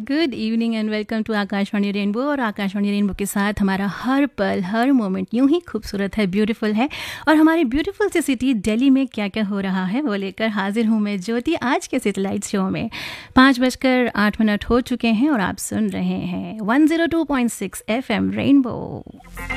Good evening and welcome to Akashvani rainbow. और Akashvani rainbow के साथ हमारा हर पल हर मोमेंट यूं ही खूबसूरत है, ब्यूटीफुल है। और हमारी ब्यूटीफुल सी सिटी दिल्ली में क्या क्या हो रहा है वो लेकर हाजिर हूं मैं ज्योति आज के सैटेलाइट शो में। 5:08 हो चुके हैं और आप सुन रहे हैं 102.6 FM रेनबो।